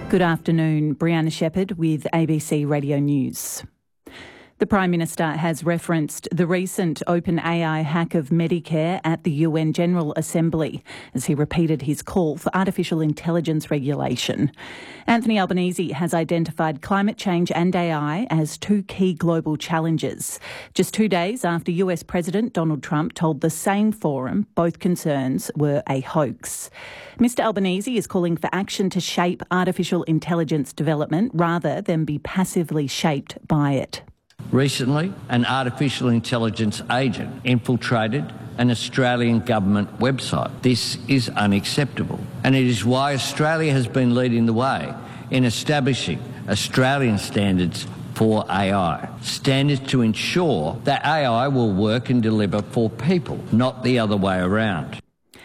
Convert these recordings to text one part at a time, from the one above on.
Good afternoon, Brianna Shepherd with ABC Radio News. The Prime Minister has referenced the recent OpenAI hack of Medicare at the UN General Assembly as he repeated his call for artificial intelligence regulation. Anthony Albanese has identified climate change and AI as two key global challenges. Just 2 days after US President Donald Trump told the same forum both concerns were a hoax. Mr Albanese is calling for action to shape artificial intelligence development rather than be passively shaped by it. Recently, an artificial intelligence agent infiltrated an Australian government website. This is unacceptable, and it is why Australia has been leading the way in establishing Australian standards for AI. Standards to ensure that AI will work and deliver for people, not the other way around.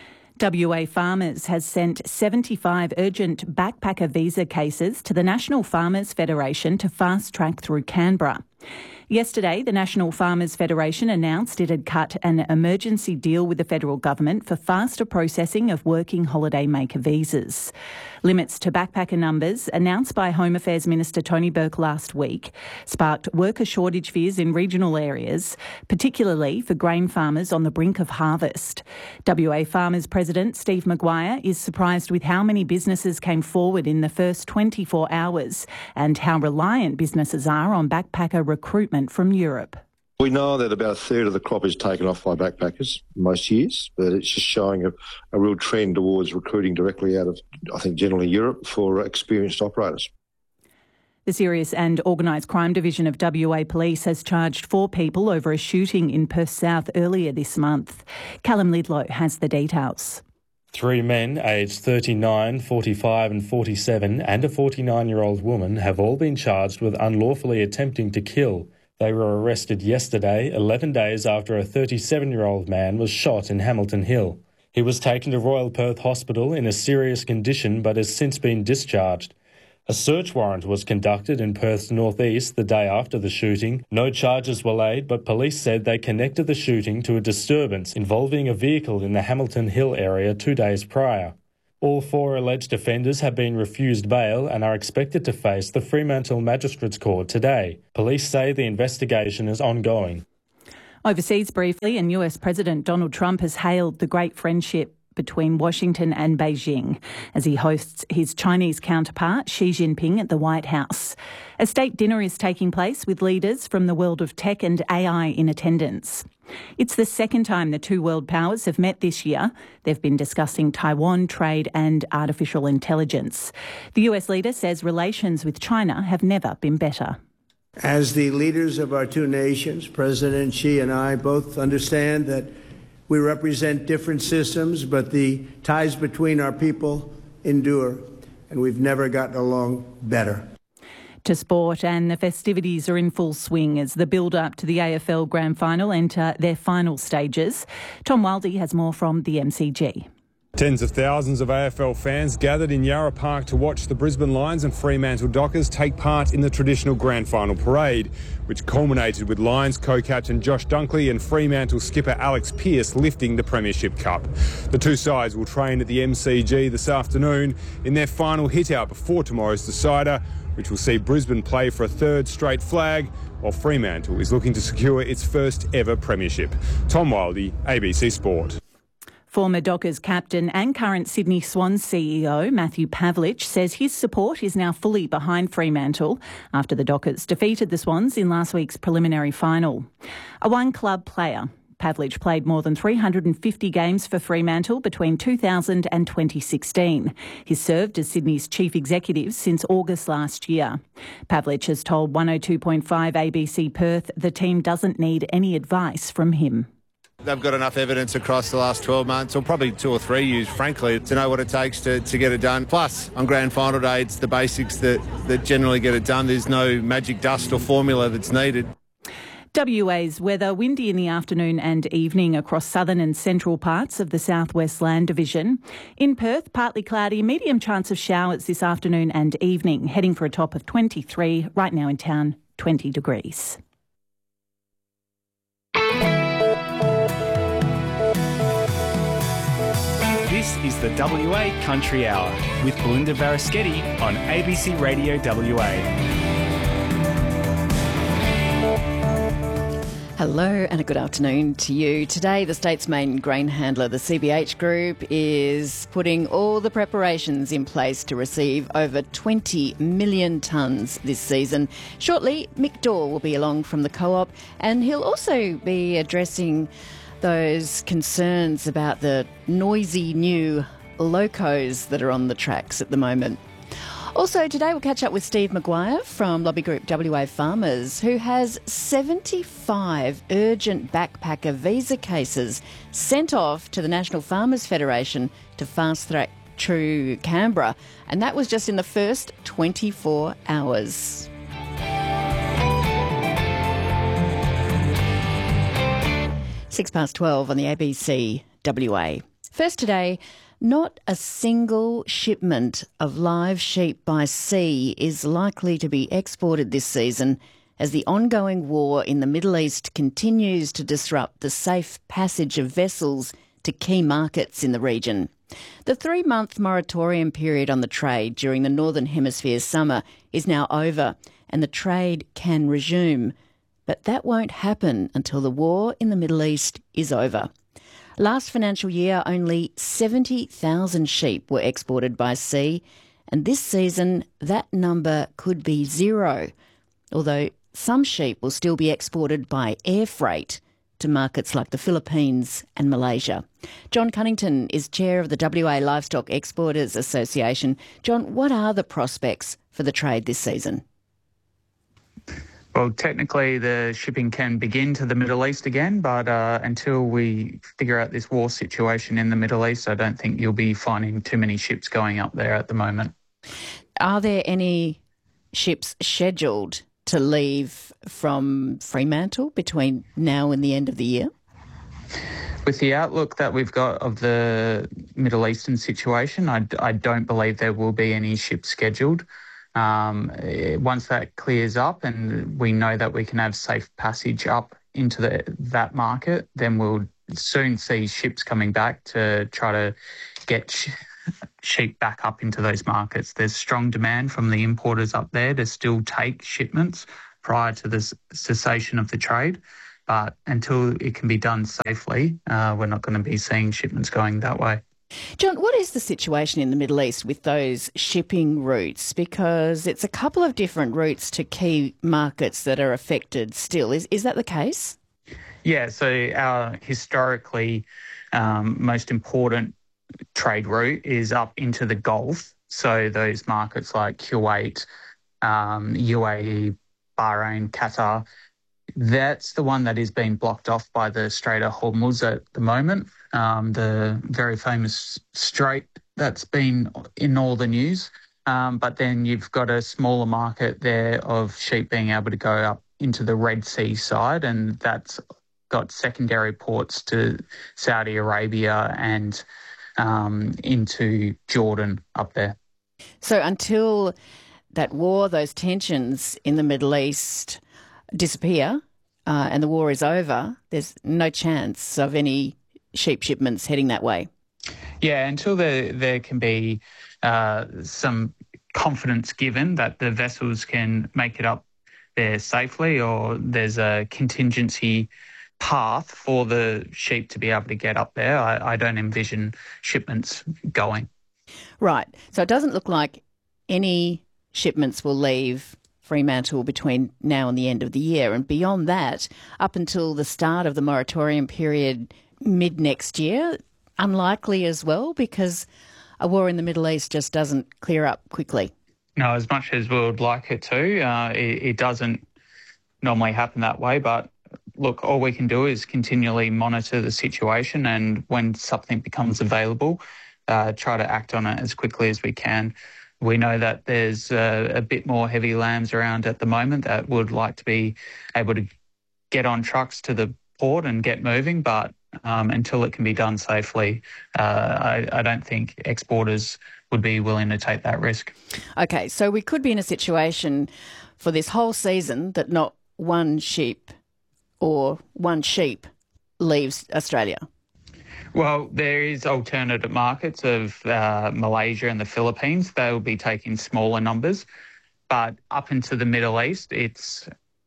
WA Farmers has sent 75 urgent backpacker visa cases to the National Farmers Federation to fast-track through Canberra. Yesterday, the National Farmers Federation announced it had cut an emergency deal with the federal government for faster processing of working holiday maker visas. Limits to backpacker numbers, announced by Home Affairs Minister Tony Burke last week, sparked worker shortage fears in regional areas, particularly for grain farmers on the brink of harvest. WA Farmers President Steve Maguire is surprised with how many businesses came forward in the first 24 hours and how reliant businesses are on backpacker recruitment from Europe. We know that about a third of the crop is taken off by backpackers most years, but it's just showing a real trend towards recruiting directly out of, I think, generally Europe for experienced operators. The Serious and Organised Crime Division of WA Police has charged 4 people over a shooting in Perth South earlier this month. Callum Lidlow has the details. 3 men aged 39, 45 and 47 and a 49-year-old woman have all been charged with unlawfully attempting to kill. They were arrested yesterday, 11 days after a 37-year-old man was shot in Hamilton Hill. He was taken to Royal Perth Hospital in a serious condition but has since been discharged. A search warrant was conducted in Perth's northeast the day after the shooting. No charges were laid, but police said they connected the shooting to a disturbance involving a vehicle in the Hamilton Hill area 2 days prior. All 4 alleged offenders have been refused bail and are expected to face the Fremantle Magistrates Court today. Police say the investigation is ongoing. Overseas briefly, and US President Donald Trump has hailed the great friendship between Washington and Beijing as he hosts his Chinese counterpart Xi Jinping at the White House. A state dinner is taking place with leaders from the world of tech and AI in attendance. It's the second time the two world powers have met this year. They've been discussing Taiwan, trade and artificial intelligence. The US leader says relations with China have never been better. As the leaders of our two nations, President Xi and I both understand that we represent different systems, but the ties between our people endure, and we've never gotten along better. To sport, and the festivities are in full swing as the build-up to the AFL Grand Final enter their final stages. Tom Wildey has more from the MCG. Tens of thousands of AFL fans gathered in Yarra Park to watch the Brisbane Lions and Fremantle Dockers take part in the traditional Grand Final parade, which culminated with Lions co-captain Josh Dunkley and Fremantle skipper Alex Pearce lifting the Premiership Cup. The two sides will train at the MCG this afternoon in their final hit-out before tomorrow's decider, which will see Brisbane play for a third straight flag, while Fremantle is looking to secure its first ever premiership. Tom Wildey, ABC Sport. Former Dockers captain and current Sydney Swans CEO Matthew Pavlich says his support is now fully behind Fremantle after the Dockers defeated the Swans in last week's preliminary final. A one-club player, Pavlich played more than 350 games for Fremantle between 2000 and 2016. He's served as Sydney's chief executive since August last year. Pavlich has told 102.5 ABC Perth the team doesn't need any advice from him. They've got enough evidence across the last 12 months, or probably 2 or 3 years, frankly, to know what it takes to get it done. Plus, on Grand Final day, it's the basics that generally get it done. There's no magic dust or formula that's needed. WA's weather, windy in the afternoon and evening across southern and central parts of the southwest land division. In Perth, partly cloudy, medium chance of showers this afternoon and evening, heading for a top of 23. Right now in town, 20 degrees. This is the WA Country Hour with Belinda Varaschetti on ABC Radio WA. Hello and a good afternoon to you. Today, the state's main grain handler, the CBH Group, is putting all the preparations in place to receive over 20 million tonnes this season. Shortly, Mick Daw will be along from the co-op, and he'll also be addressing those concerns about the noisy new locos that are on the tracks at the moment. Also today we'll catch up with Steve Maguire from Lobby Group WA Farmers, who has 75 urgent backpacker visa cases sent off to the National Farmers Federation to fast-track through Canberra, and that was just in the first 24 hours. Six past 12 on the ABC WA. First today, not a single shipment of live sheep by sea is likely to be exported this season as the ongoing war in the Middle East continues to disrupt the safe passage of vessels to key markets in the region. The 3-month moratorium period on the trade during the Northern Hemisphere's summer is now over and the trade can resume. But that won't happen until the war in the Middle East is over. Last financial year, only 70,000 sheep were exported by sea, and this season that number could be 0, although some sheep will still be exported by air freight to markets like the Philippines and Malaysia. John Cunnington is chair of the WA Livestock Exporters Association. John, what are the prospects for the trade this season? Well, technically the shipping can begin to the Middle East again, but until we figure out this war situation in the Middle East, I don't think you'll be finding too many ships going up there at the moment. Are there any ships scheduled to leave from Fremantle between now and the end of the year? With the outlook that we've got of the Middle Eastern situation, I don't believe there will be any ships scheduled. Once that clears up and we know that we can have safe passage up into that market, then we'll soon see ships coming back to try to get sheep back up into those markets. There's strong demand from the importers up there to still take shipments prior to the cessation of the trade. But until it can be done safely, we're not going to be seeing shipments going that way. John, what is the situation in the Middle East with those shipping routes? Because it's a couple of different routes to key markets that are affected still. Is that the case? Yeah, so our historically most important trade route is up into the Gulf. So those markets like Kuwait, UAE, Bahrain, Qatar, that's the one that is being blocked off by the Strait of Hormuz at the moment. The very famous strait that's been in all the news. But then you've got a smaller market there of sheep being able to go up into the Red Sea side, and that's got secondary ports to Saudi Arabia and into Jordan up there. So until that war, those tensions in the Middle East disappear and the war is over, there's no chance of any sheep shipments heading that way. Yeah, until there can be some confidence given that the vessels can make it up there safely, or there's a contingency path for the sheep to be able to get up there, I don't envision shipments going. Right. So it doesn't look like any shipments will leave Fremantle between now and the end of the year. And beyond that, up until the start of the moratorium period mid-next year, unlikely as well, because a war in the Middle East just doesn't clear up quickly. No, as much as we would like it to, it doesn't normally happen that way. But look, all we can do is continually monitor the situation, and when something becomes available, try to act on it as quickly as we can. We know that there's a bit more heavy lambs around at the moment that would like to be able to get on trucks to the port and get moving, but until it can be done safely, I don't think exporters would be willing to take that risk. Okay, so we could be in a situation for this whole season that not one sheep or one sheep leaves Australia. Well, there is alternative markets of Malaysia and the Philippines. They will be taking smaller numbers, but up into the Middle East, it's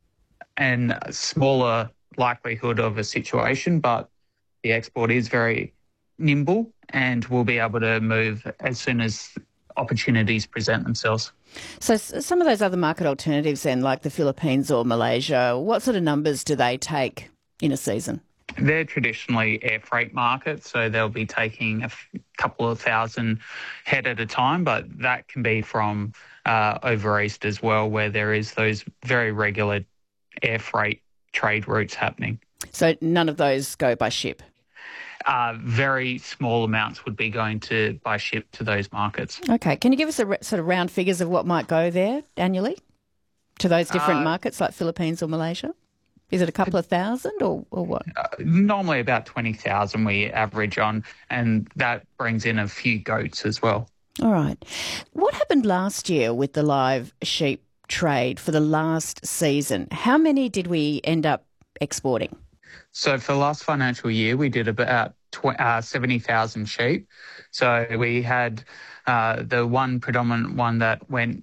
a smaller likelihood of a situation, but the export is very nimble and will be able to move as soon as opportunities present themselves. So some of those other market alternatives then, like the Philippines or Malaysia, what sort of numbers do they take in a season? They're traditionally air freight markets, so they'll be taking a couple of thousand head at a time, but that can be from over east as well, where there is those very regular air freight trade routes happening. So none of those go by ship? Very small amounts would be going by ship to those markets. Okay. Can you give us a sort of round figures of what might go there annually to those different markets like Philippines or Malaysia? Is it a couple of thousand or what? Normally about 20,000 we average on, and that brings in a few goats as well. All right. What happened last year with the live sheep trade for the last season? How many did we end up exporting? So for the last financial year, we did about 70,000 sheep. So we had the one predominant one that went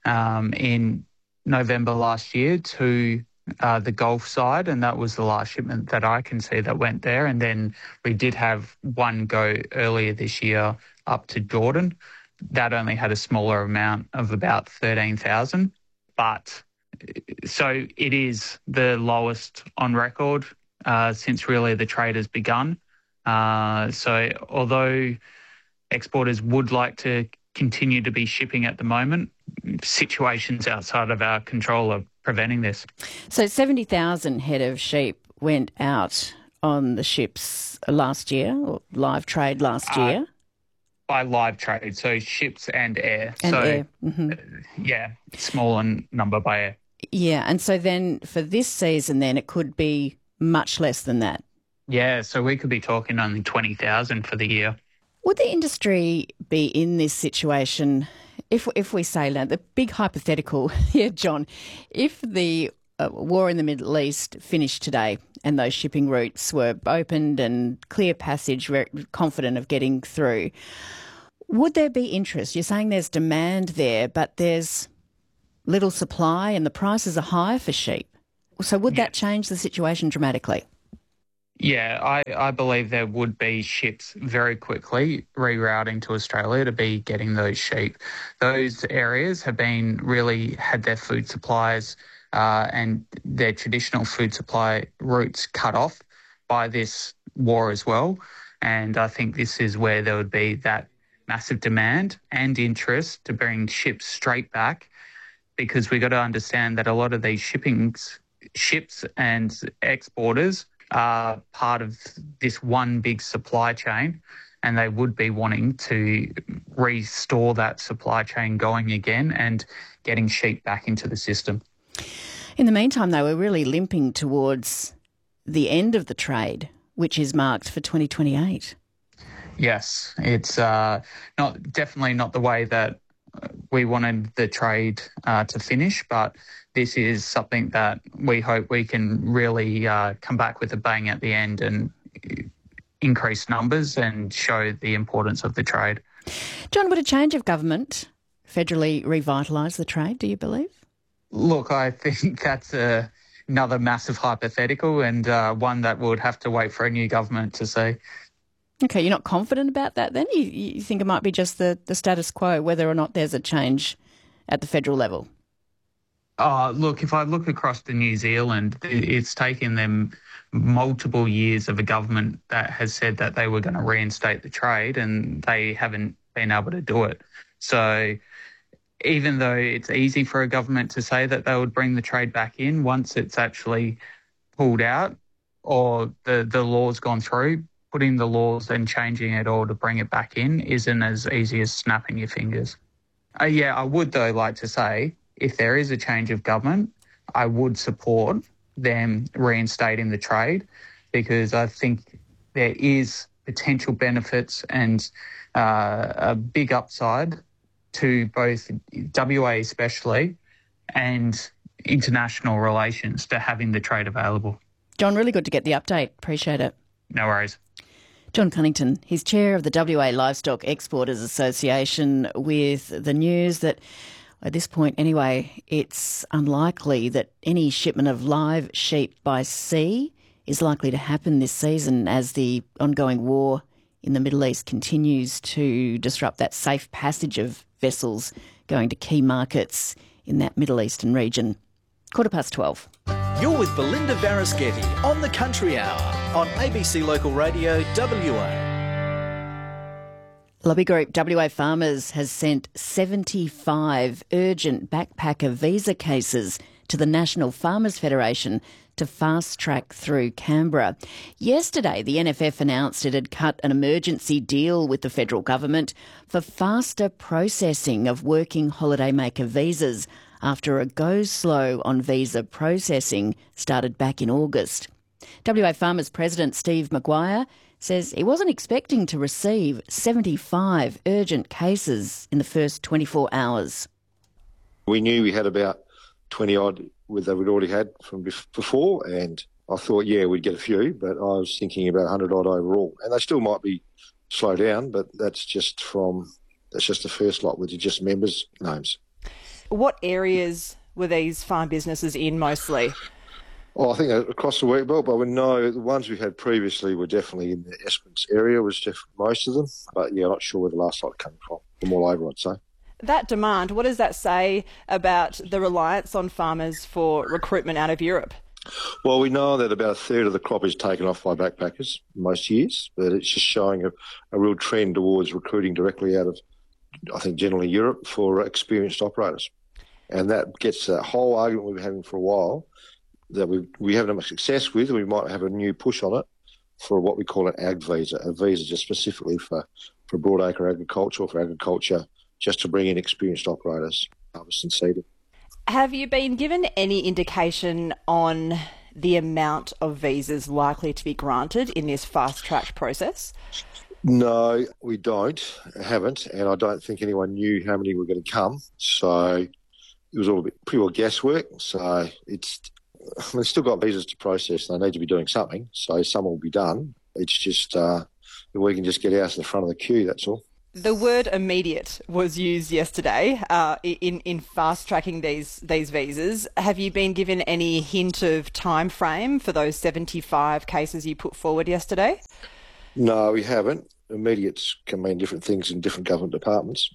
in November last year to the Gulf side, and that was the last shipment that I can see that went there. And then we did have one go earlier this year up to Jordan. That only had a smaller amount of about 13,000. But so it is the lowest on record since really the trade has begun. So although exporters would like to continue to be shipping at the moment, situations outside of our control are preventing this. So 70,000 head of sheep went out on the ships last year, or live trade last year? By live trade, so ships and air. And so, air. Mm-hmm. Yeah, smaller number by air. Yeah, and so then for this season then it could be much less than that. Yeah, so we could be talking only 20,000 for the year. Would the industry be in this situation if we say that, the big hypothetical here, John, if the war in the Middle East finished today and those shipping routes were opened and clear passage, very confident of getting through, would there be interest? You're saying there's demand there, but there's little supply and the prices are high for sheep. So would that change the situation dramatically? Yeah, I believe there would be ships very quickly rerouting to Australia to be getting those sheep. Those areas have been really had their food supplies and their traditional food supply routes cut off by this war as well. And I think this is where there would be that massive demand and interest to bring ships straight back, because we got to understand that a lot of these ships and exporters are part of this one big supply chain, and they would be wanting to restore that supply chain going again and getting sheep back into the system. In the meantime, though, we're really limping towards the end of the trade, which is marked for 2028. Yes, it's definitely not the way that we wanted the trade to finish, but this is something that we hope we can really come back with a bang at the end and increase numbers and show the importance of the trade. John, would a change of government federally revitalise the trade, do you believe? Look, I think that's another massive hypothetical and one that we'll have to wait for a new government to see. Okay, you're not confident about that then? You think it might be just the status quo, whether or not there's a change at the federal level? Look, if I look across to New Zealand, it's taken them multiple years of a government that has said that they were going to reinstate the trade, and they haven't been able to do it. So even though it's easy for a government to say that they would bring the trade back in, once it's actually pulled out or the law's gone through, putting the laws and changing it all to bring it back in isn't as easy as snapping your fingers. I would, though, like to say, if there is a change of government, I would support them reinstating the trade, because I think there is potential benefits and a big upside to both WA especially and international relations to having the trade available. John, really good to get the update. Appreciate it. No worries. John Cunnington, he's chair of the WA Livestock Exporters Association, with the news that, at this point anyway, it's unlikely that any shipment of live sheep by sea is likely to happen this season as the ongoing war in the Middle East continues to disrupt that safe passage of vessels going to key markets in that Middle Eastern region. 12:15. You're with Belinda Varaschetti on The Country Hour on ABC Local Radio WA. Lobby group WA Farmers has sent 75 urgent backpacker visa cases to the National Farmers Federation to fast-track through Canberra. Yesterday, the NFF announced it had cut an emergency deal with the federal government for faster processing of working holidaymaker visas after a go-slow on visa processing started back in August. WA Farmers President Steve Maguire says he wasn't expecting to receive 75 urgent cases in the first 24 hours. We knew we had about 20-odd that we'd already had from before, and I thought, we'd get a few, but I was thinking about 100-odd overall. And they still might be slowed down, but that's just the first lot with just members' names. What areas were these farm businesses in mostly? Oh, I think across the work belt, but we know the ones we had previously were definitely in the Esperance area, was most of them. But I'm not sure where the last lot came from. From all over, I'd say. That demand, what does that say about the reliance on farmers for recruitment out of Europe? Well, we know that about a third of the crop is taken off by backpackers most years, but it's just showing a real trend towards recruiting directly out of, I think, generally Europe for experienced operators. And that gets a whole argument we've been having for a while that we haven't had much success with. We might have a new push on it for what we call an ag visa, a visa just specifically for broadacre agriculture or for agriculture, just to bring in experienced operators, harvest and seeding. Have you been given any indication on the amount of visas likely to be granted in this fast-track process? No, we haven't, and I don't think anyone knew how many were going to come. So it was all pretty well guesswork. So it's still got visas to process. They need to be doing something, so some will be done. It's just we can just get out to the front of the queue, that's all. The word immediate was used yesterday in fast-tracking these visas. Have you been given any hint of time frame for those 75 cases you put forward yesterday? No, we haven't. Immediates can mean different things in different government departments.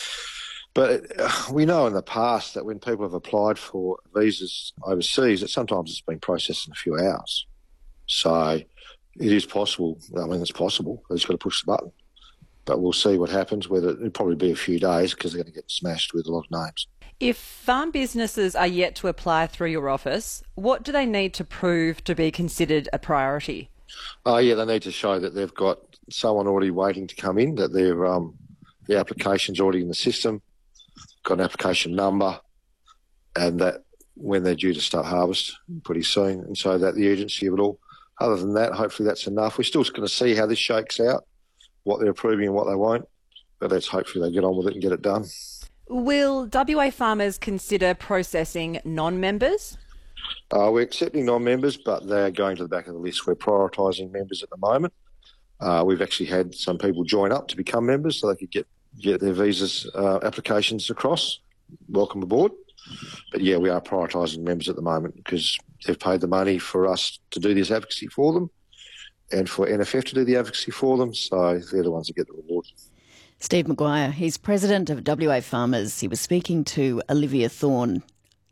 But we know in the past that when people have applied for visas overseas, that sometimes it's been processed in a few hours. So it is possible. I mean, it's possible. They've just got to push the button. But we'll see what happens, whether it'll probably be a few days because they're going to get smashed with a lot of names. If farm businesses are yet to apply through your office, what do they need to prove to be considered a priority? They need to show that they've got someone already waiting to come in, that the application's already in the system, got an application number, and that when they're due to start harvest pretty soon, and so that the urgency of it all. Other than that, hopefully that's enough. We're still going to see how this shakes out, what they're approving and what they won't, but let's hopefully they get on with it and get it done. Will WA farmers consider processing non-members? We're accepting non-members, but they're going to the back of the list. We're prioritising members at the moment. We've actually had some people join up to become members so they could get their visas applications across. Welcome aboard. But yeah, we are prioritising members at the moment because they've paid the money for us to do this advocacy for them and for NFF to do the advocacy for them, so they're the ones that get the reward. Steve Maguire, he's president of WA Farmers. He was speaking to Olivia Thorne.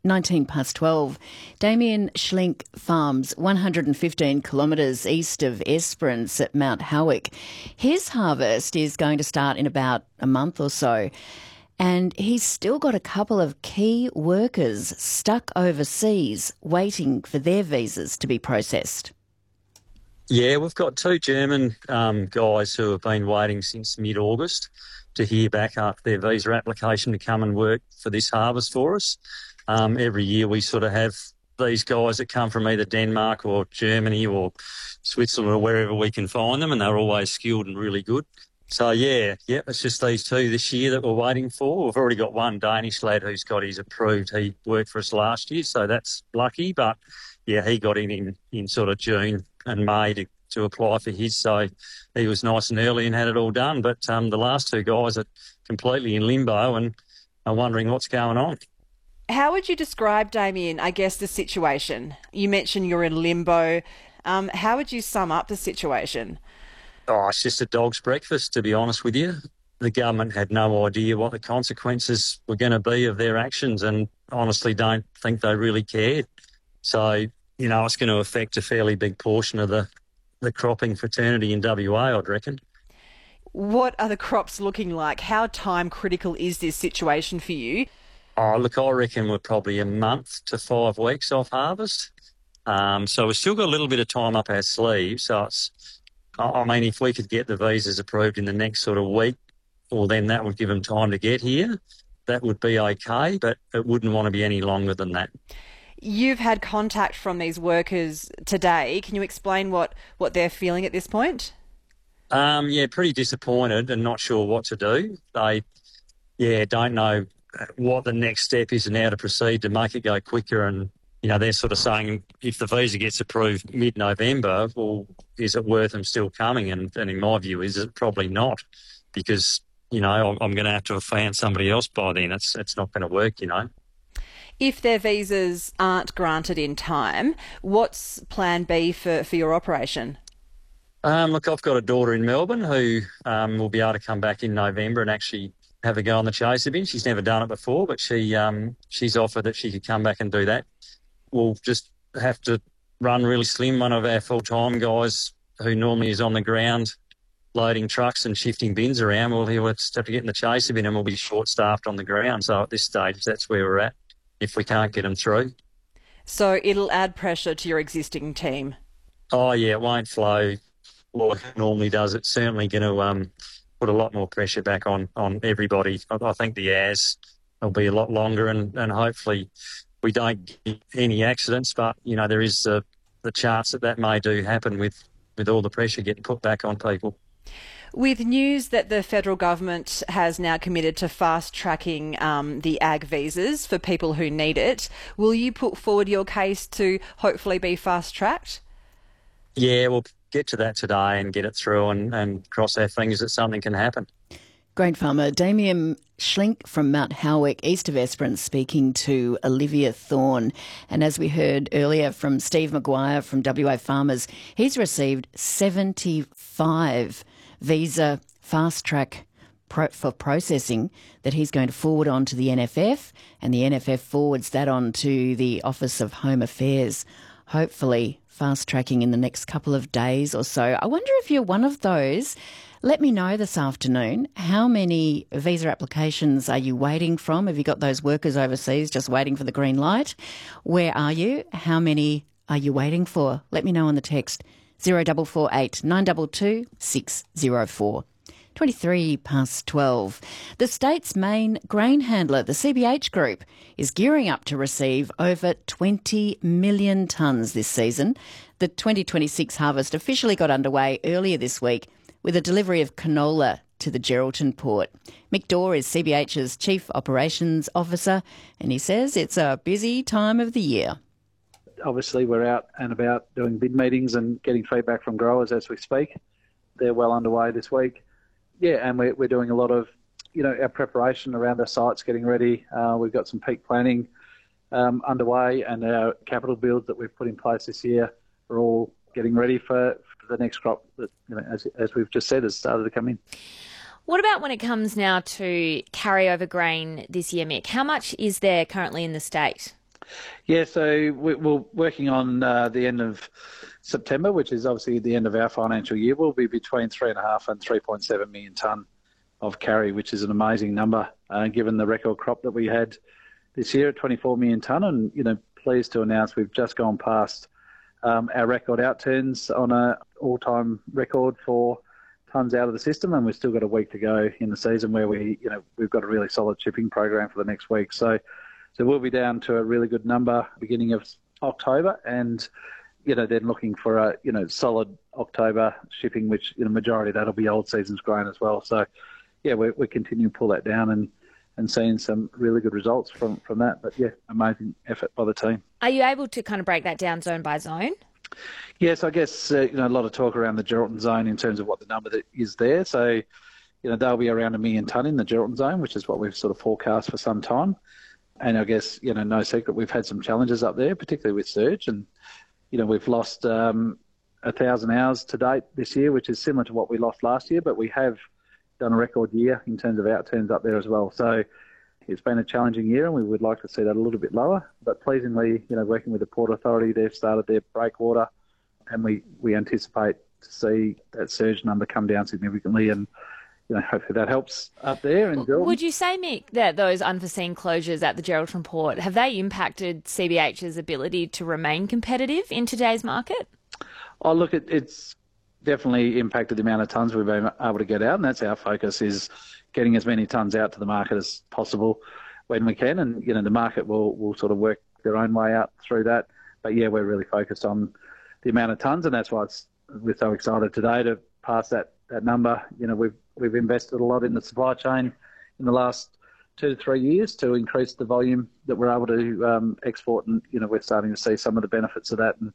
12:19. Damien Schlink farms 115 kilometres east of Esperance at Mount Howick. His harvest is going to start in about a month or so, and he's still got a couple of key workers stuck overseas waiting for their visas to be processed. Yeah, we've got two German guys who have been waiting since mid-August to hear back after their visa application to come and work for this harvest for us. Every year we sort of have these guys that come from either Denmark or Germany or Switzerland or wherever we can find them, and they're always skilled and really good. So, it's just these two this year that we're waiting for. We've already got one Danish lad who's got his approved. He worked for us last year, so that's lucky. But, yeah, he got in sort of June and May to apply for his, so he was nice and early and had it all done. But the last two guys are completely in limbo and are wondering what's going on. How would you describe, Damien, I guess, the situation? You mentioned you're in limbo. How would you sum up the situation? Oh, it's just a dog's breakfast, to be honest with you. The government had no idea what the consequences were going to be of their actions, and honestly don't think they really cared. So, it's going to affect a fairly big portion of the cropping fraternity in WA, I'd reckon. What are the crops looking like? How time critical is this situation for you? Oh, look, I reckon we're probably a month to 5 weeks off harvest. So we've still got a little bit of time up our sleeve. So if we could get the visas approved in the next sort of week, well, then that would give them time to get here. That would be okay, but it wouldn't want to be any longer than that. You've had contact from these workers today. Can you explain what they're feeling at this point? Pretty disappointed and not sure what to do. They, don't know what the next step is and how to proceed to make it go quicker. And, they're sort of saying if the visa gets approved mid-November, well, is it worth them still coming? And in my view, is it probably not? Because, I'm going to have found somebody else by then. It's not going to work, If their visas aren't granted in time, what's plan B for your operation? Look, I've got a daughter in Melbourne who will be able to come back in November and actually have a go on the chaser bin. She's never done it before, but she's offered that she could come back and do that. We'll just have to run really slim. One of our full-time guys who normally is on the ground loading trucks and shifting bins around, well, he'll just have to get in the chaser bin and we'll be short-staffed on the ground. So at this stage, that's where we're at if we can't get them through. So it'll add pressure to your existing team? Oh, yeah, it won't flow like it normally does. It's certainly going to put a lot more pressure back on everybody. I think the hours will be a lot longer and hopefully we don't get any accidents, but, there is the chance that may do happen with all the pressure getting put back on people. With news that the federal government has now committed to fast-tracking the ag visas for people who need it, will you put forward your case to hopefully be fast-tracked? Yeah, we'll get to that today and get it through and cross our fingers that something can happen. Grain farmer Damien Schlink from Mount Howick, east of Esperance, speaking to Olivia Thorne. And as we heard earlier from Steve Maguire from WA Farmers, he's received 75 visa fast-track for processing that he's going to forward on to the NFF, and the NFF forwards that on to the Office of Home Affairs, hopefully fast-tracking in the next couple of days or so. I wonder if you're one of those. Let me know this afternoon, how many visa applications are you waiting from? Have you got those workers overseas just waiting for the green light? Where are you? How many are you waiting for? Let me know on the text 0448 922 604. 12:23. The state's main grain handler, the CBH Group, is gearing up to receive over 20 million tonnes this season. The 2026 harvest officially got underway earlier this week with a delivery of canola to the Geraldton port. Mick Dorr is CBH's Chief Operations Officer, and he says it's a busy time of the year. Obviously, we're out and about doing bid meetings and getting feedback from growers as we speak. They're well underway this week. Yeah, and we're doing a lot of, our preparation around our sites, getting ready. We've got some peak planning underway, and our capital builds that we've put in place this year are all getting ready for the next crop that, as we've just said, has started to come in. What about when it comes now to carryover grain this year, Mick? How much is there currently in the state? Yeah, so we're working on the end of September, which is obviously the end of our financial year. We'll be between 3.5 and 3.7 million tonne of carry, which is an amazing number, given the record crop that we had this year at 24 million tonne. And, pleased to announce we've just gone past our record outturns on an all-time record for tonnes out of the system, and we've still got a week to go in the season where we've got a really solid shipping program for the next week. So we'll be down to a really good number beginning of October, and then looking for a solid October shipping, which majority of that'll be old season's grain as well. So yeah, we're continuing to pull that down and seeing some really good results from that. But yeah, amazing effort by the team. Are you able to kind of break that down zone by zone? Yes, I guess a lot of talk around the Geraldton zone in terms of what the number that is there. So, they'll be around 1 million tonne in the Geraldton zone, which is what we've sort of forecast for some time. And I guess no secret we've had some challenges up there, particularly with surge, and we've lost 1,000 hours to date this year, which is similar to what we lost last year. But we have done a record year in terms of outturns up there as well. So it's been a challenging year, and we would like to see that a little bit lower. But pleasingly, working with the Port Authority, they've started their breakwater, and we anticipate to see that surge number come down significantly, and hopefully that helps up there. And would you say, Mick, that those unforeseen closures at the Geraldton Port, have they impacted CBH's ability to remain competitive in today's market? Oh, look, it's definitely impacted the amount of tonnes we've been able to get out, and that's our focus, is getting as many tonnes out to the market as possible when we can. And, the market will sort of work their own way out through that. But, yeah, we're really focused on the amount of tonnes, and that's why we're so excited today to pass that number. We've invested a lot in the supply chain in the last 2 to 3 years to increase the volume that we're able to export, and we're starting to see some of the benefits of that. And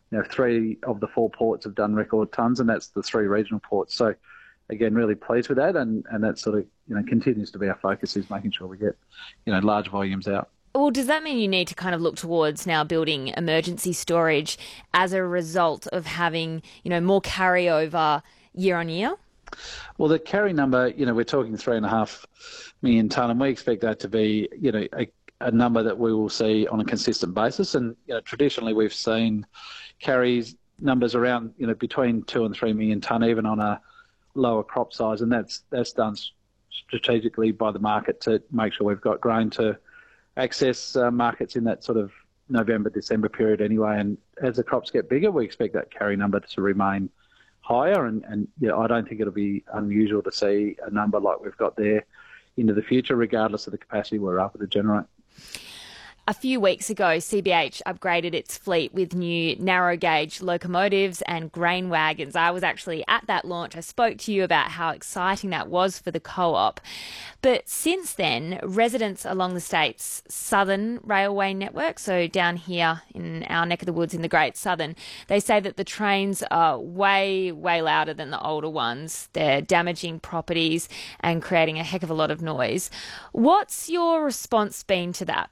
3 of the 4 ports have done record tonnes, and that's the 3 regional ports. So again, really pleased with that, and that sort of continues to be our focus, is making sure we get large volumes out. Well, does that mean you need to kind of look towards now building emergency storage as a result of having more carryover year on year? Well, the carry number, we're talking 3.5 million tonne, and we expect that to be, a number that we will see on a consistent basis. And traditionally, we've seen carries numbers around, between 2 and 3 million tonne, even on a lower crop size, and that's done strategically by the market to make sure we've got grain to access markets in that sort of November, December period anyway. And as the crops get bigger, we expect that carry number to remain higher, and I don't think it'll be unusual to see a number like we've got there into the future, regardless of the capacity we're able to generate. A few weeks ago, CBH upgraded its fleet with new narrow gauge locomotives and grain wagons. I was actually at that launch. I spoke to you about how exciting that was for the co-op. But since then, residents along the state's southern railway network, so down here in our neck of the woods in the Great Southern, they say that the trains are way, way louder than the older ones. They're damaging properties and creating a heck of a lot of noise. What's your response been to that?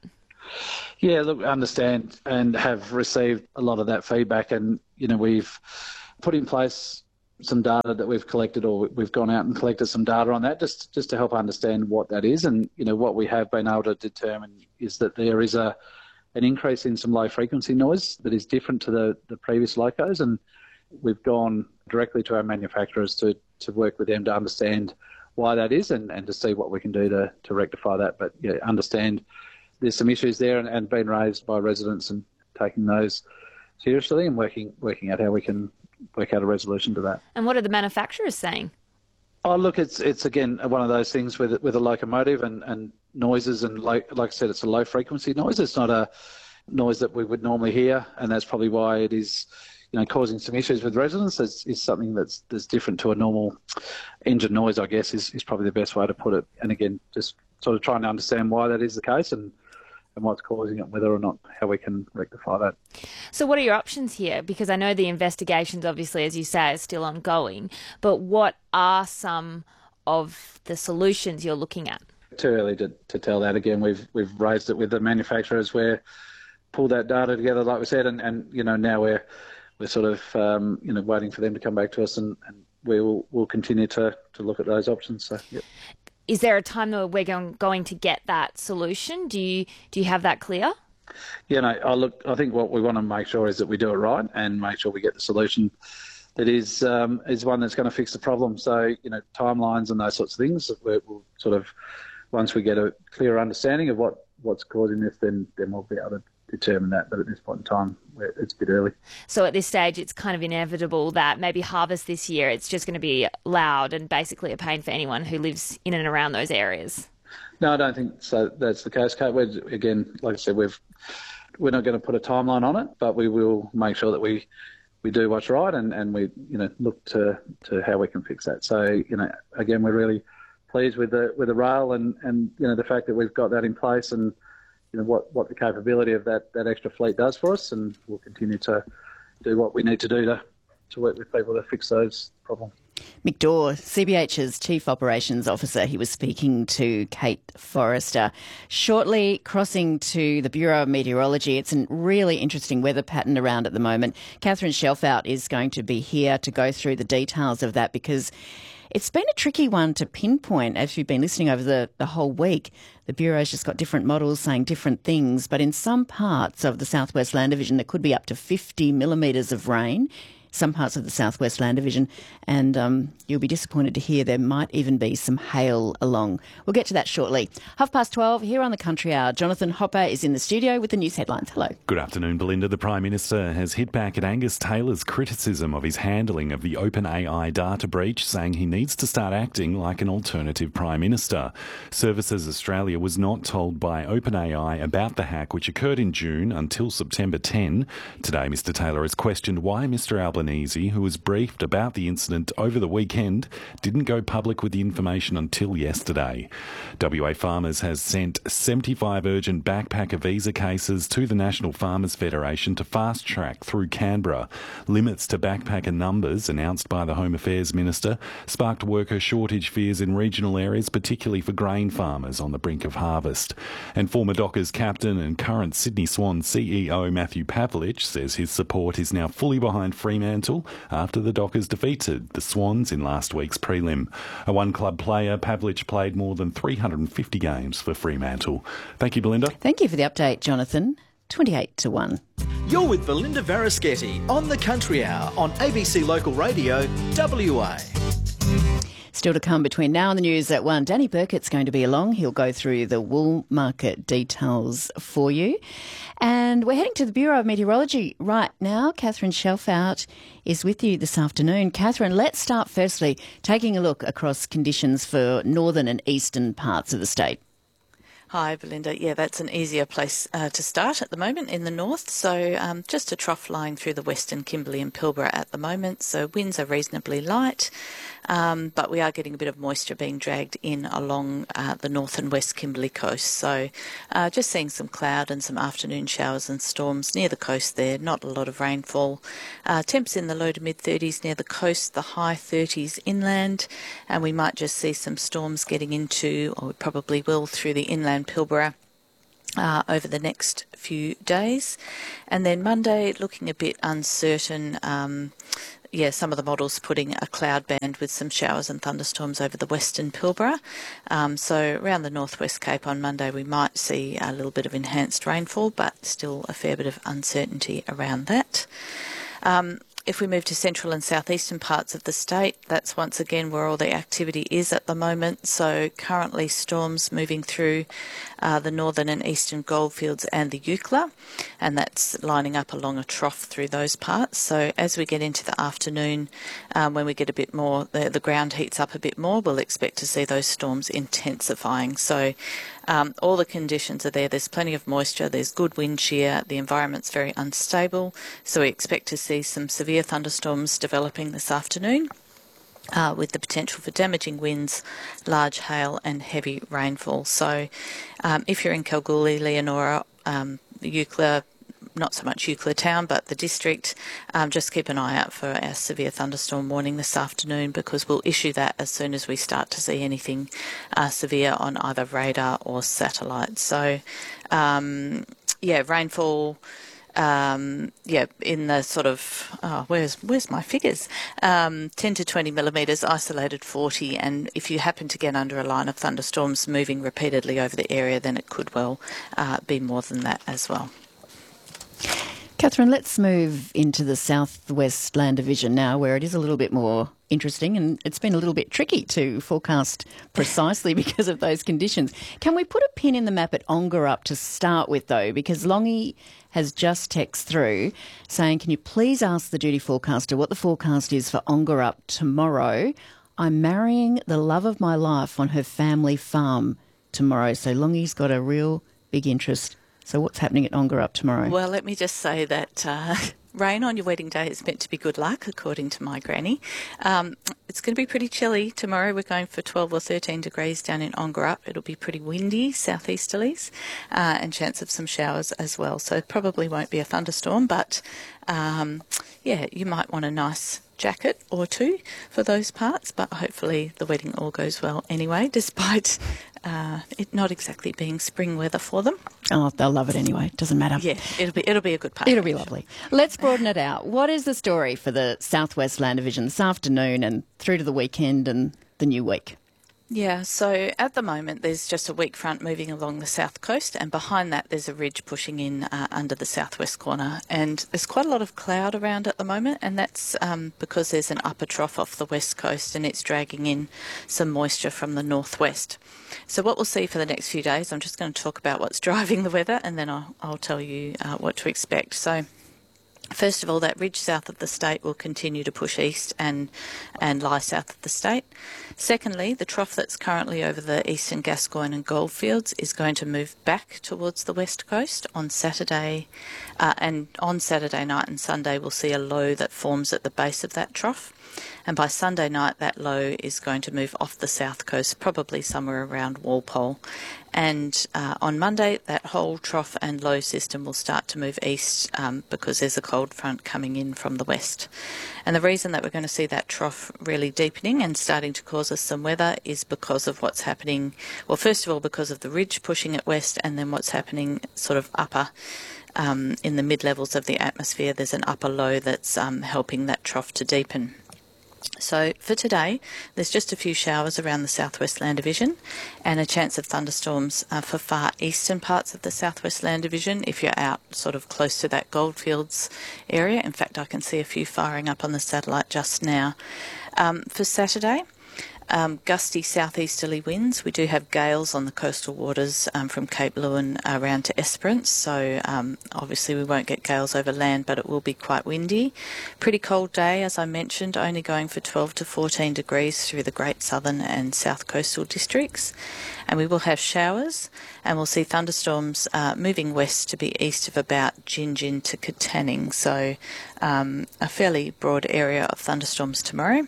Yeah, look, I understand and have received a lot of that feedback, and we've put in place some data that we've collected, or we've gone out and collected some data on that just to help understand what that is. And what we have been able to determine is that there is an increase in some low frequency noise that is different to the previous locos, and we've gone directly to our manufacturers to work with them to understand why that is, and to see what we can do to rectify that. But understand there's some issues there, and been raised by residents, and taking those seriously, and working out how we can work out a resolution to that. And what are the manufacturers saying? Oh, look, it's again one of those things with a locomotive and noises, and like I said, it's a low frequency noise. It's not a noise that we would normally hear, and that's probably why it is causing some issues with residents. Is something that's different to a normal engine noise, I guess, is probably the best way to put it. And again, just sort of trying to understand why that is the case, and what's causing it, whether or not how we can rectify that. So what are your options here? Because I know the investigations, obviously, as you say, are still ongoing, but what are some of the solutions you're looking at? Too early to tell that. Again, we've raised it with the manufacturers. We're pulled that data together, like we said, and now we're sort of waiting for them to come back to us, and we'll continue to look at those options. So, yep. Is there a time that we're going to get that solution? Do you have that clear? I think what we want to make sure is that we do it right, and make sure we get the solution that is one that's going to fix the problem. So, timelines and those sorts of things, we'll sort of, once we get a clear understanding of what's causing this, then we'll be able to determine that. But at this point in time, it's a bit early. So at this stage, it's kind of inevitable that maybe harvest this year, it's just going to be loud and basically a pain for anyone who lives in and around those areas. No, I don't think so. That's the case, Kate. Again, like I said, we're not going to put a timeline on it, but we will make sure that we do what's right, and we look to how we can fix that. So again, we're really pleased with the rail and the fact that we've got that in place, and what the capability of that extra fleet does for us, and we'll continue to do what we need to do to work with people to fix those problems. Mick Dore, CBH's Chief Operations Officer. He was speaking to Kate Forrester. Shortly crossing to the Bureau of Meteorology. It's a really interesting weather pattern around at the moment. Catherine Shelfout is going to be here to go through the details of that, because it's been a tricky one to pinpoint as you've been listening over the whole week. The Bureau's just got different models saying different things, but in some parts of the South West Land Division there could be up to 50 millimetres of rain. Some parts of the South West Land Division, and you'll be disappointed to hear there might even be some hail along. We'll get to that shortly. 12:30 here on the Country Hour. Jonathan Hopper is in the studio with the news headlines. Hello. Good afternoon, Belinda. The Prime Minister has hit back at Angus Taylor's criticism of his handling of the OpenAI data breach, saying he needs to start acting like an alternative Prime Minister. Services Australia was not told by OpenAI about the hack, which occurred in June until September 10. Today, Mr Taylor has questioned why Mr Albanese, who was briefed about the incident over the weekend, didn't go public with the information until yesterday. WA Farmers has sent 75 urgent backpacker visa cases to the National Farmers Federation to fast-track through Canberra. Limits to backpacker numbers, announced by the Home Affairs Minister, sparked worker shortage fears in regional areas, particularly for grain farmers on the brink of harvest. And former Dockers captain and current Sydney Swans CEO Matthew Pavlich says his support is now fully behind Fremantle after the Dockers defeated the Swans in last week's prelim. A one-club player, Pavlich played more than 350 games for Fremantle. Thank you, Belinda. Thank you for the update, Jonathan. 28-1. You're with Belinda Varaschetti on the Country Hour on ABC Local Radio, WA. Still to come between now and the news at 1. Danny Burkett's going to be along. He'll go through the wool market details for you. And we're heading to the Bureau of Meteorology right now. Catherine Shelfout is with you this afternoon. Catherine, let's start firstly taking a look across conditions for northern and eastern parts of the state. Hi, Belinda. Yeah, that's an easier place to start at the moment in the north. So just a trough lying through the western Kimberley and Pilbara at the moment. So winds are reasonably light, but we are getting a bit of moisture being dragged in along the north and west Kimberley coast. So just seeing some cloud and some afternoon showers and storms near the coast there. Not a lot of rainfall. Temps in the low to mid-30s near the coast, the high 30s inland. And we might just see some storms getting into, or we probably will, through the inland Pilbara over the next few days. And then Monday, looking a bit uncertain. Some of the models putting a cloud band with some showers and thunderstorms over the western Pilbara. So around the northwest Cape on Monday, we might see a little bit of enhanced rainfall, but still a fair bit of uncertainty around that. If we move to central and southeastern parts of the state, that's once again where all the activity is at the moment. So currently storms moving through the northern and eastern goldfields and the Eucla, and that's lining up along a trough through those parts. So as we get into the afternoon, when we get a bit more, the ground heats up a bit more, we'll expect to see those storms intensifying. So all the conditions are there. There's plenty of moisture. There's good wind shear. The environment's very unstable. So we expect to see some severe thunderstorms developing this afternoon with the potential for damaging winds, large hail and heavy rainfall. So if you're in Kalgoorlie, Leonora, Eucla, not so much Eucla town, but the district, just keep an eye out for our severe thunderstorm warning this afternoon, because we'll issue that as soon as we start to see anything severe on either radar or satellite. So, rainfall, in the sort of, where's my figures? 10 to 20 millimetres, isolated 40, and if you happen to get under a line of thunderstorms moving repeatedly over the area, then it could well be more than that as well. Catherine, let's move into the South West Land Division now, where it is a little bit more interesting, and it's been a little bit tricky to forecast precisely because of those conditions. Can we put a pin in the map at Ongerup to start with, though? Because Longy has just texted through saying, can you please ask the duty forecaster what the forecast is for Ongerup tomorrow? I'm marrying the love of my life on her family farm tomorrow. So Longy's got a real big interest So what's happening at Ongerup tomorrow? Well, let me just say that rain on your wedding day is meant to be good luck, according to my granny. It's going to be pretty chilly tomorrow. We're going for 12 or 13 degrees down in Ongerup. It'll be pretty windy, southeasterlies, and chance of some showers as well. So it probably won't be a thunderstorm, but you might want a nice jacket or two for those parts, but hopefully the wedding all goes well anyway, despite it not exactly being spring weather for them. Oh, they'll love it anyway. Doesn't matter. Yeah, it'll be a good party. It'll be lovely. Let's broaden it out. What is the story for the South West Land Division this afternoon and through to the weekend and the new week? Yeah, so at the moment there's just a weak front moving along the south coast, and behind that there's a ridge pushing in under the southwest corner, and there's quite a lot of cloud around at the moment, and that's because there's an upper trough off the west coast and it's dragging in some moisture from the northwest. So what we'll see for the next few days, I'm just going to talk about what's driving the weather, and then I'll tell you what to expect. So first of all, that ridge south of the state will continue to push east and lie south of the state. Secondly, the trough that's currently over the eastern Gascoyne and Goldfields is going to move back towards the west coast on Saturday, and on Saturday night and Sunday we'll see a low that forms at the base of that trough. And by Sunday night, that low is going to move off the south coast, probably somewhere around Walpole. And on Monday, that whole trough and low system will start to move east because there's a cold front coming in from the west. And the reason that we're going to see that trough really deepening and starting to cause us some weather is because of what's happening. Well, first of all, because of the ridge pushing it west, and then what's happening sort of upper in the mid-levels of the atmosphere. There's an upper low that's helping that trough to deepen. So for today, there's just a few showers around the Southwest Land Division and a chance of thunderstorms for far eastern parts of the Southwest Land Division if you're out sort of close to that Goldfields area. In fact, I can see a few firing up on the satellite just now. For Saturday, gusty southeasterly winds. We do have gales on the coastal waters from Cape Leeuwin around to Esperance, so obviously we won't get gales over land, but it will be quite windy. Pretty cold day, as I mentioned, only going for 12 to 14 degrees through the Great Southern and South Coastal districts. And we will have showers, and we'll see thunderstorms moving west to be east of about Gingin to Katanning, so a fairly broad area of thunderstorms tomorrow.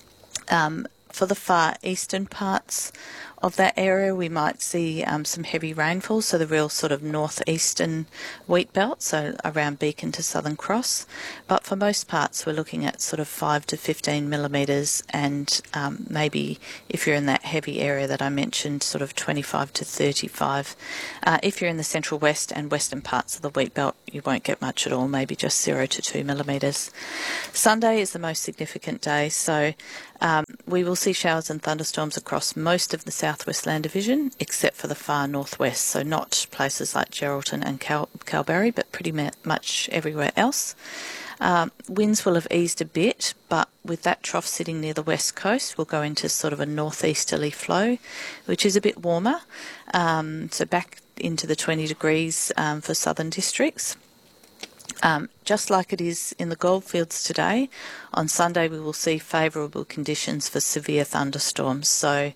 For the far eastern parts of that area, we might see some heavy rainfall, so the real sort of northeastern wheat belt, so around Beacon to Southern Cross. But for most parts, we're looking at sort of 5 to 15 millimetres, and maybe if you're in that heavy area that I mentioned, sort of 25 to 35. If you're in the central west and western parts of the wheat belt, you won't get much at all, maybe just 0 to 2 millimetres. Sunday is the most significant day, so we will see showers and thunderstorms across most of the Southwest Land Division, except for the far northwest, so not places like Geraldton and Kalbarri, but pretty much everywhere else. Winds will have eased a bit, but with that trough sitting near the west coast, we'll go into sort of a northeasterly flow, which is a bit warmer, so back into the 20 degrees for southern districts. Just like it is in the Goldfields today, on Sunday we will see favourable conditions for severe thunderstorms. So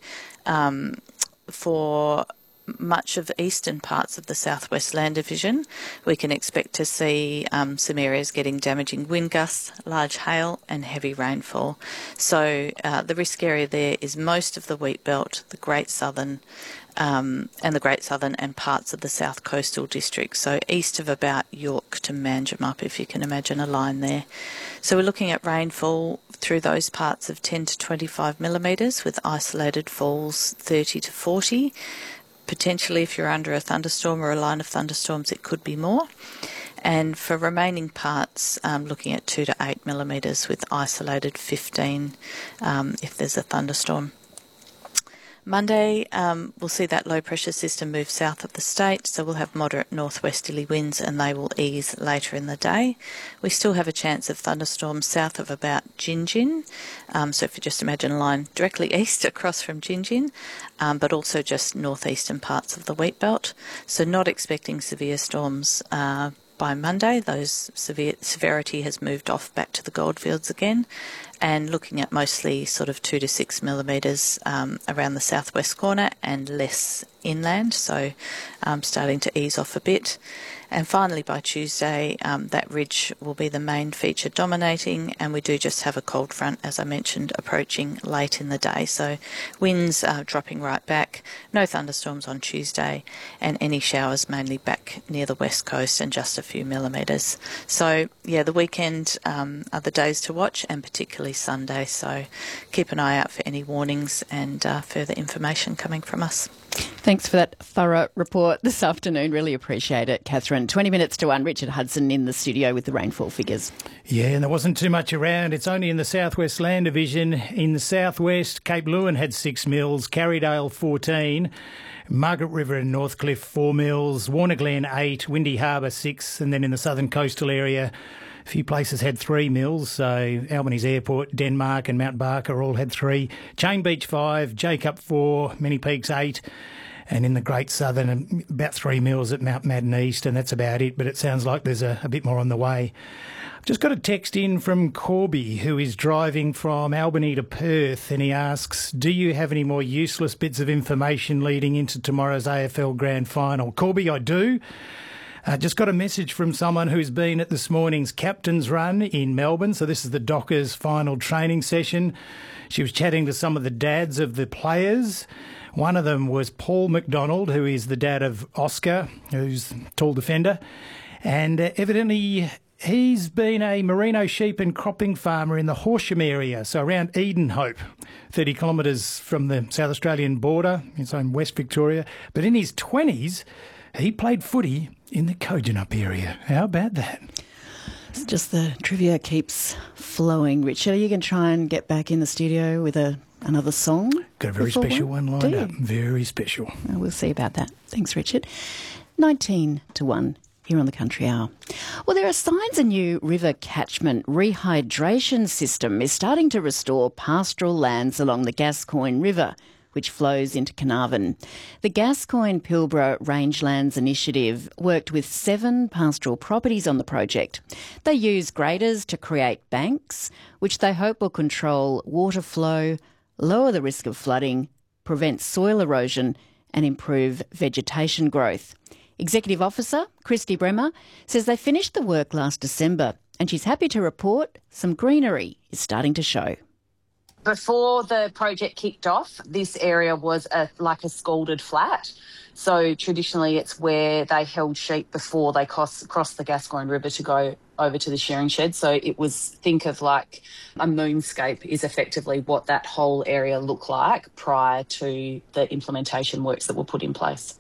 for much of the eastern parts of the Southwest Land Division, we can expect to see some areas getting damaging wind gusts, large hail and heavy rainfall. So the risk area there is most of the wheat belt, the Great Southern, and the Great Southern and parts of the South Coastal district, so east of about York to Manjimup, if you can imagine a line there. So we're looking at rainfall through those parts of 10 to 25 millimetres with isolated falls 30 to 40. Potentially if you're under a thunderstorm or a line of thunderstorms it could be more. And for remaining parts, looking at 2 to 8 millimetres with isolated 15 if there's a thunderstorm. Monday, we'll see that low pressure system move south of the state, so we'll have moderate northwesterly winds and they will ease later in the day. We still have a chance of thunderstorms south of about Gingin, so if you just imagine a line directly east across from Gingin, but also just northeastern parts of the wheat belt. So not expecting severe storms by Monday. Those severity has moved off back to the Goldfields again. and looking at mostly sort of 2 to 6 millimetres around the southwest corner and less inland, so starting to ease off a bit. And finally, by Tuesday, that ridge will be the main feature dominating, and we do just have a cold front, as I mentioned, approaching late in the day. So winds are dropping right back, no thunderstorms on Tuesday, and any showers mainly back near the west coast and just a few millimetres. So, yeah, the weekend are the days to watch, and particularly Sunday. So keep an eye out for any warnings and further information coming from us. Thanks for that thorough report this afternoon. Really appreciate it, Catherine. 20 minutes to 1. Richard Hudson in the studio with the rainfall figures. Yeah, and there wasn't too much around. It's only in the Southwest Land Division. In the southwest, Cape Leeuwin had 6 mils, Carrydale 14, Margaret River and Northcliffe 4 mils, Warnerglen 8, Windy Harbour 6, and then in the southern coastal area, a few places had 3 mils, so Albanese Airport, Denmark and Mount Barker all had 3. Chain Beach 5, Jacob 4, Many Peaks 8, and in the Great Southern about 3 mils at Mount Madden East, and that's about it, but it sounds like there's a bit more on the way. I've just got a text in from Corby, who is driving from Albany to Perth, and he asks, do you have any more useless bits of information leading into tomorrow's AFL Grand Final? Corby, I do. Just got a message from someone who's been at this morning's captain's run in Melbourne. So this is the Dockers' final training session. She was chatting to some of the dads of the players. One of them was Paul McDonald, who is the dad of Oscar, who's a tall defender. And evidently he's been a merino sheep and cropping farmer in the Horsham area, so around Edenhope, 30 kilometres from the South Australian border, it's in West Victoria. But in his 20s, he played footy in the Kojonup area. How about that? It's just the trivia keeps flowing. Richard, are you going to try and get back in the studio with another song? Got a very special one lined up. Very special. Well, we'll see about that. Thanks, Richard. 19 to 1 here on the Country Hour. Well, there are signs a new river catchment rehydration system is starting to restore pastoral lands along the Gascoyne River, which flows into Carnarvon. The Gascoyne-Pilbara Rangelands Initiative worked with 7 pastoral properties on the project. They use graders to create banks, which they hope will control water flow, lower the risk of flooding, prevent soil erosion and improve vegetation growth. Executive Officer Christy Bremer says they finished the work last December, and she's happy to report some greenery is starting to show. Before the project kicked off, this area was like a scalded flat. So traditionally it's where they held sheep before they crossed the Gascoyne River to go over to the shearing shed. So it was, think of like a moonscape is effectively what that whole area looked like prior to the implementation works that were put in place.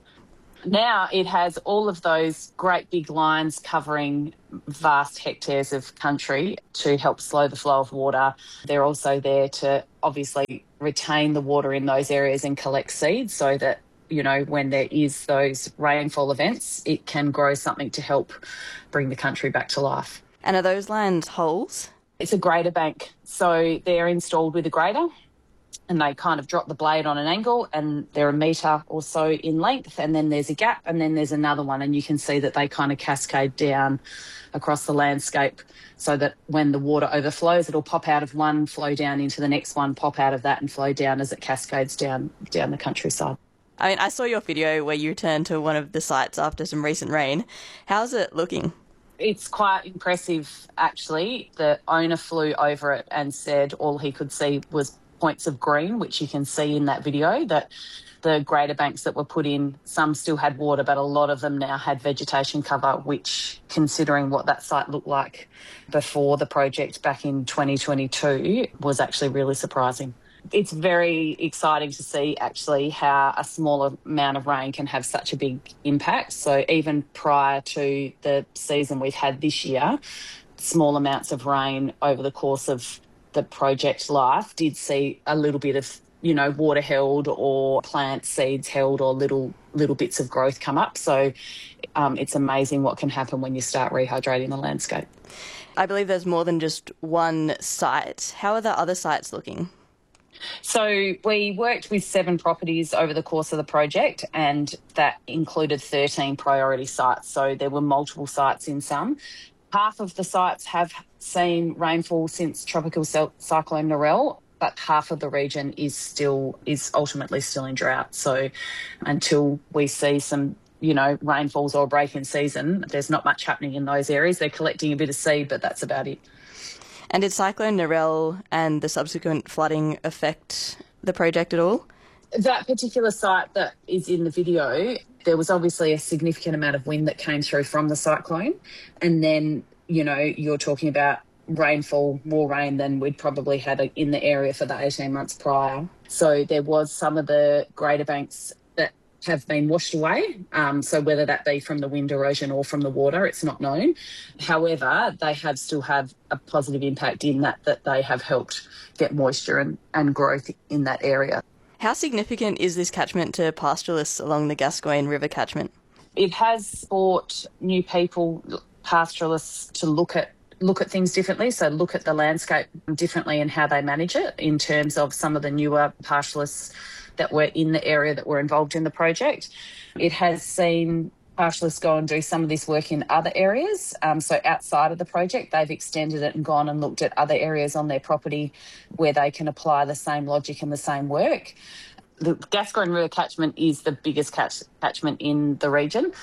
Now it has all of those great big lines covering vast hectares of country to help slow the flow of water. They're also there to obviously retain the water in those areas and collect seeds so that, you know, when there is those rainfall events, it can grow something to help bring the country back to life. And are those land holes? It's a grader bank. So they're installed with a grader, and they kind of drop the blade on an angle, and they're a metre or so in length, and then there's a gap, and then there's another one, and you can see that they kind of cascade down across the landscape so that when the water overflows, it'll pop out of one, flow down into the next one, pop out of that and flow down as it cascades down the countryside. I mean, I saw your video where you returned to one of the sites after some recent rain. How's it looking? It's quite impressive, actually. The owner flew over it and said all he could see was points of green, which you can see in that video, that the grader banks that were put in, some still had water, but a lot of them now had vegetation cover, which, considering what that site looked like before the project back in 2022, was actually really surprising. It's very exciting to see actually how a smaller amount of rain can have such a big impact. So even prior to the season we've had this year, small amounts of rain over the course of the project life did see a little bit of, you know, water held or plant seeds held or little bits of growth come up. So it's amazing what can happen when you start rehydrating the landscape. I believe there's more than just one site. How are the other sites looking? So we worked with 7 properties over the course of the project, and that included 13 priority sites. So there were multiple sites in some. Half of the sites have seen rainfall since Tropical Cyclone Narelle, but half of the region is ultimately still in drought. So until we see some, rainfalls or a break in season, there's not much happening in those areas. They're collecting a bit of seed, but that's about it. And did Cyclone Narelle and the subsequent flooding affect the project at all? That particular site that is in the video, there was obviously a significant amount of wind that came through from the cyclone. And then, you're talking about rainfall, more rain than we'd probably had in the area for the 18 months prior. So there was some of the Greater Banks that have been washed away. So whether that be from the wind erosion or from the water, it's not known. However, they still have a positive impact in that they have helped get moisture and growth in that area. How significant is this catchment to pastoralists along the Gascoyne River catchment? It has brought new people, pastoralists, to look at things differently, so look at the landscape differently and how they manage it in terms of some of the newer pastoralists that were in the area that were involved in the project. It has seen pastoralists go and do some of this work in other areas. So outside of the project, they've extended it and gone and looked at other areas on their property where they can apply the same logic and the same work. The Gascoyne River catchment is the biggest catchment in the region.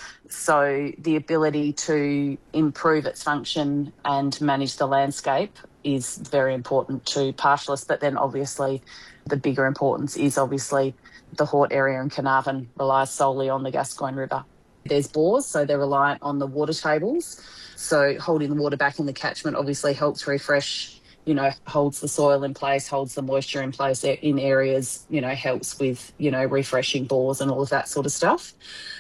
So the ability to improve its function and manage the landscape is very important to pastoralists. But then obviously the bigger importance is obviously the Hort area in Carnarvon relies solely on the Gascoyne River. There's bores, so they're reliant on the water tables. So holding the water back in the catchment obviously helps refresh, holds the soil in place, holds the moisture in place in areas, helps with, refreshing bores and all of that sort of stuff.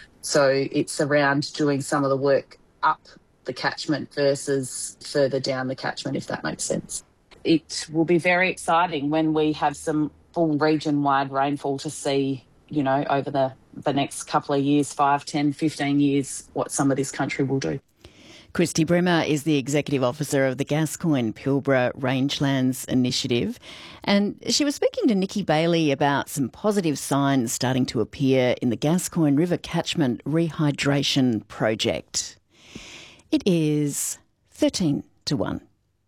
So it's around doing some of the work up the catchment versus further down the catchment, if that makes sense. It will be very exciting when we have some full region-wide rainfall to see, over the next couple of years, 5, 10, 15 years, what some of this country will do. Christy Brimmer is the Executive Officer of the Gascoyne Pilbara Rangelands Initiative, and she was speaking to Nikki Bailey about some positive signs starting to appear in the Gascoyne River Catchment Rehydration Project. It is 13 to 1.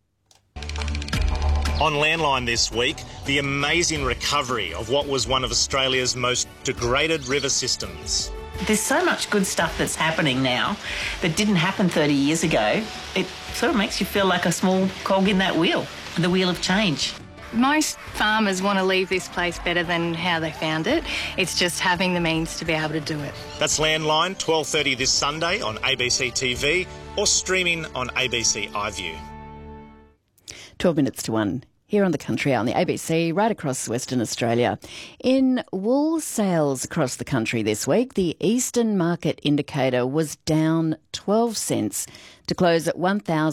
On Landline this week, the amazing recovery of what was one of Australia's most degraded river systems. There's so much good stuff that's happening now that didn't happen 30 years ago. It sort of makes you feel like a small cog in that wheel, the wheel of change. Most farmers want to leave this place better than how they found it. It's just having the means to be able to do it. That's Landline, 12:30 this Sunday on ABC TV or streaming on ABC iView. 12 minutes to 1. Here on the Country Hour on the ABC, right across Western Australia. In wool sales across the country this week, the Eastern Market Indicator was down 12 cents to close at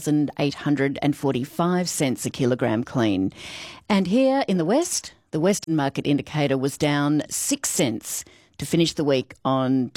1,845 cents a kilogram clean. And here in the West, the Western Market Indicator was down 6 cents to finish the week on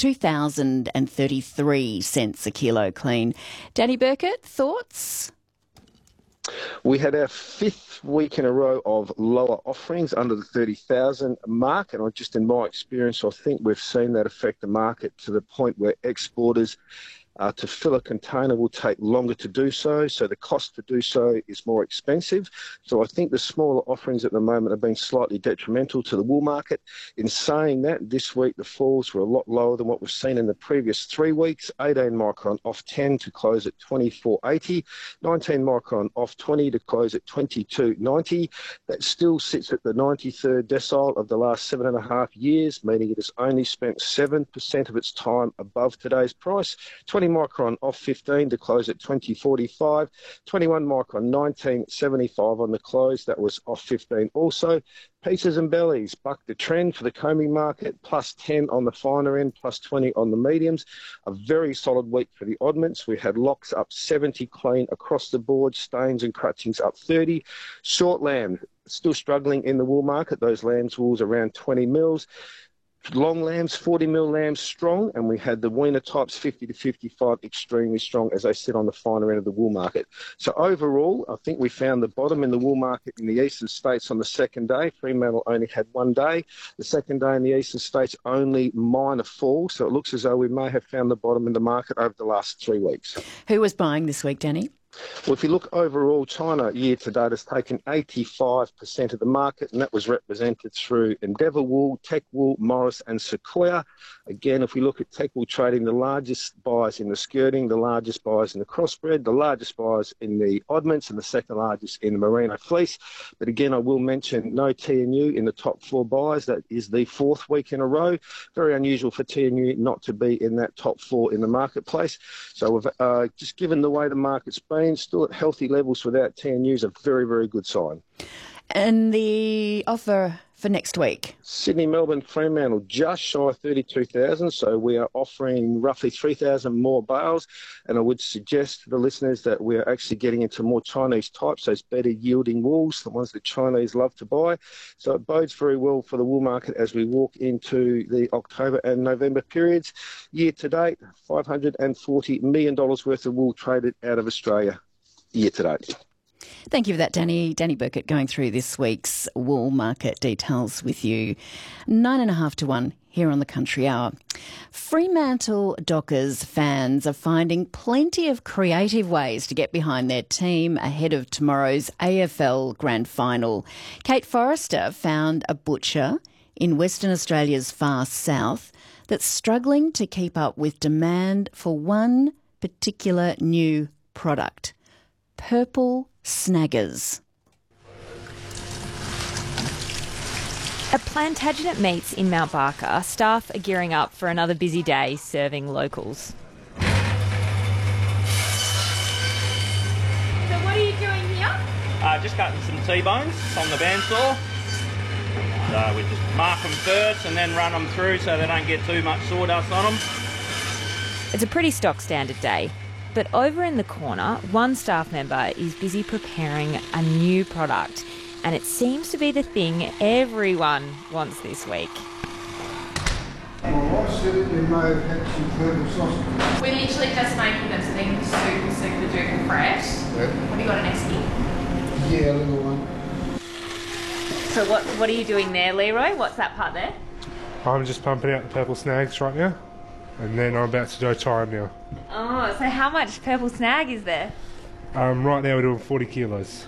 2,033 cents a kilo clean. Danny Burkett, thoughts? We had our fifth week in a row of lower offerings under the 30,000 mark, and just in my experience, I think we've seen that affect the market to the point where exporters to fill a container will take longer to do so, so the cost to do so is more expensive. So I think the smaller offerings at the moment have been slightly detrimental to the wool market. In saying that, this week the falls were a lot lower than what we've seen in the previous 3 weeks. 18 micron off 10 to close at 24.80, 19 micron off 20 to close at 22.90. That still sits at the 93rd decile of the last 7.5 years, meaning it has only spent 7% of its time above today's price. 20 micron off 15 to close at 20.45, 21 micron 19.75 on the close, that was off 15 also. Pieces and bellies bucked the trend for the combing market, plus 10 on the finer end, plus 20 on the mediums. A very solid week for the oddments. We had locks up 70 clean across the board, stains and crutchings up 30. Short lamb still struggling in the wool market, those lambs wools around 20 mils. Long lambs, 40 mil lambs strong, and we had the weaner types 50 to 55 extremely strong, as I said, on the finer end of the wool market. So overall, I think we found the bottom in the wool market in the eastern states on the second day. Fremantle only had 1 day. The second day in the eastern states, only minor fall. So it looks as though we may have found the bottom in the market over the last 3 weeks. Who was buying this week, Danny? Well, if you look overall, China year to date has taken 85% of the market, and that was represented through Endeavour Wool, Tech Wool, Morris and Sequoia. Again, if we look at Tech Wool trading the largest buyers in the skirting, the largest buyers in the crossbred, the largest buyers in the oddments and the second largest in the merino fleece. But again, I will mention no TNU in the top 4 buyers. That is the 4th week in a row. Very unusual for TNU not to be in that top 4 in the marketplace. So we've just given the way the market's been, still at healthy levels without TNU is a very, very good sign. And the offer for next week? Sydney, Melbourne, Fremantle, just shy of 32,000. So we are offering roughly 3,000 more bales. And I would suggest to the listeners that we are actually getting into more Chinese types, those better yielding wools, the ones that Chinese love to buy. So it bodes very well for the wool market as we walk into the October and November periods. Year to date, $540 million worth of wool traded out of Australia year to date. Thank you for that, Danny. Danny Burkett going through this week's wool market details with you. 9.5 to 1 here on the Country Hour. Fremantle Dockers fans are finding plenty of creative ways to get behind their team ahead of tomorrow's AFL Grand Final. Kate Forrester found a butcher in Western Australia's far south that's struggling to keep up with demand for one particular new product: purple snaggers. At Plantagenet Meats in Mount Barker, staff are gearing up for another busy day serving locals. So what are you doing here? Just cutting some T-bones on the bandsaw. So we just mark them first and then run them through so they don't get too much sawdust on them. It's a pretty stock standard day. But over in the corner, one staff member is busy preparing a new product, and it seems to be the thing everyone wants this week. Well, I said we may have had some purple sausages. We're literally just making them so they can be super duper fresh. Yeah. Have you got an esky? Yeah, a little one. So what are you doing there, Leroy? What's that part there? I'm just pumping out the purple snags right now, and then I'm about to go tie them now. Oh, so how much purple snag is there? Right now we're doing 40 kilos.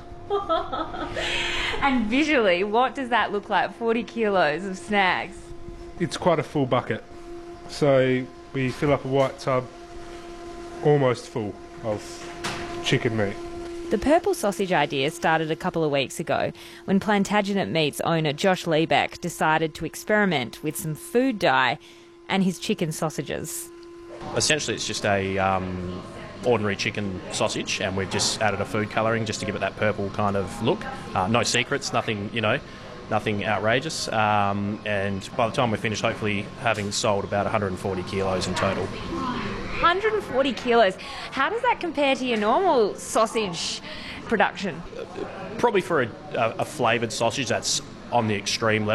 And visually, what does that look like, 40 kilos of snags? It's quite a full bucket. So we fill up a white tub almost full of chicken meat. The purple sausage idea started a couple of weeks ago when Plantagenet Meats owner Josh Liebeck decided to experiment with some food dye and his chicken sausages. Essentially it's just a ordinary chicken sausage, and we've just added a food colouring just to give it that purple kind of look. No secrets, nothing outrageous, and by the time we're finished, hopefully having sold about 140 kilos in total. 140 kilos. How does that compare to your normal sausage production? Probably for a flavoured sausage, that's on the extreme level.